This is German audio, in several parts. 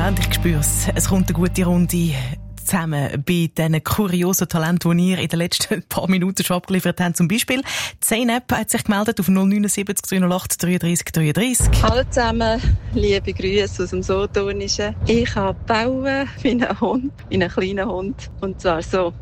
und ich spüre es. Es kommt eine gute Runde zusammen bei diesen kuriosen Talenten, die ihr in den letzten paar Minuten schon abgeliefert habt. Zum Beispiel Zeynep hat sich gemeldet auf 079 308 33 33. Hallo zusammen, liebe Grüße aus dem Solothurnischen. Ich habe bauen wie ein Hund, wie einen kleinen Hund. Und zwar so.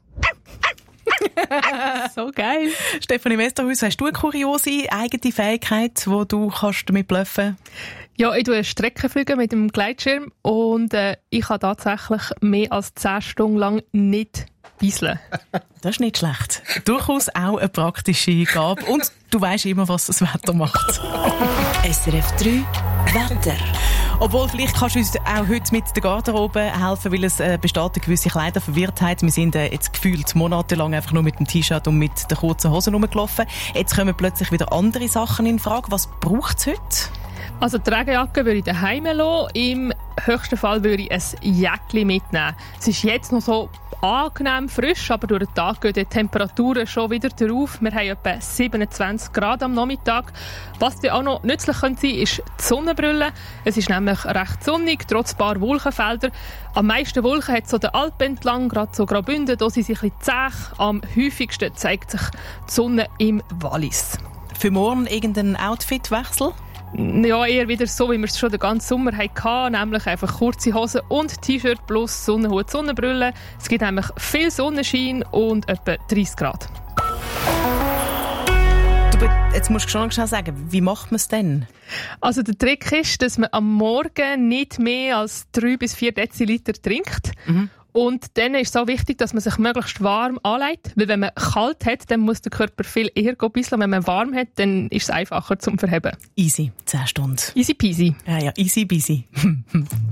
So geil. Stefanie Westerhaus, hast du eine kuriose eigene Fähigkeit, die du damit bluffen kannst? Ja, ich fliege Streckenflüge mit dem Gleitschirm und ich kann tatsächlich mehr als 10 Stunden lang nicht beiseln. Das ist nicht schlecht. Durchaus auch eine praktische Gabe. Und du weisst immer, was das Wetter macht. SRF 3 Wetter. Obwohl, vielleicht kannst du uns auch heute mit der Garderobe helfen, weil es besteht eine gewisse Kleiderverwirrtheit. Wir sind jetzt gefühlt monatelang einfach nur mit dem T-Shirt und mit den kurzen Hosen rumgelaufen. Jetzt kommen plötzlich wieder andere Sachen in Frage. Was braucht es heute? Also die Regenjacke würde ich daheim lassen. Im höchsten Fall würde ich ein Jäckchen mitnehmen. Es ist jetzt noch so angenehm frisch, aber durch den Tag gehen die Temperaturen schon wieder drauf. Wir haben etwa 27 Grad am Nachmittag. Was dir auch noch nützlich sein könnte, ist die Sonnenbrille. Es ist nämlich recht sonnig, trotz ein paar Wolkenfelder. Am meisten Wolken hat so der Alp entlang, gerade so Graubünden. Da sind sie ein bisschen zäh. Am häufigsten zeigt sich die Sonne im Wallis. Für morgen irgendeinen Outfitwechsel? Ja, eher wieder so, wie wir es schon den ganzen Sommer hatten, nämlich einfach kurze Hosen und T-Shirt plus Sonnenhut, Sonnenbrille. Es gibt nämlich viel Sonnenschein und etwa 30 Grad. Jetzt musst du schon schnell sagen, wie macht man es denn? Also der Trick ist, dass man am Morgen nicht mehr als 3 bis 4 Deziliter trinkt. Mhm. Und dann ist es auch wichtig, dass man sich möglichst warm anlegt. Weil wenn man kalt hat, dann muss der Körper viel eher bisseln. Wenn man warm hat, dann ist es einfacher zum Verheben. Easy, 10 Stunden. Easy peasy. Ja, easy peasy.